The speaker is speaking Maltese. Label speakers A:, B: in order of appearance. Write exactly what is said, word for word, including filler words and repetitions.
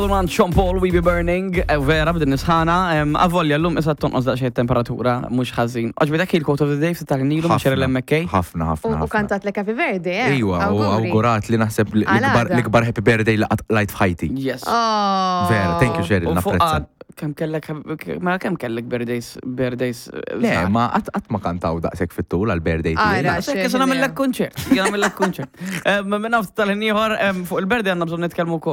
A: Man Sean Paul We Be Burning, vera b'din nisħana, avolja l-lum isa tonqos daqxie temperatura, mux ħażin. Oġbidek il-quote of the day f'ta' nilu mux l-M K?
B: ħafna, ħafna.
C: U kantat l Happy Birthday, eh?
B: Ejwa, u awgurat li naħseb l-ikbar Happy Birthday laqt f'ħajti.
A: Yes.
B: Vera, thank you, Cheryl, napprezza.
A: Kem kellek, ma kem kellek birthdays, birthdays.
B: Le, ma qatt ma kantaw daqshekk fit-tul għal-birthday.
C: Ara,
A: Sekk sa nagħmellek kunċert, nagħmellek kunċert. Minn nafs tal-ħin ieħor fuq il-birthday għandna bżonn nitkellmu wkoll.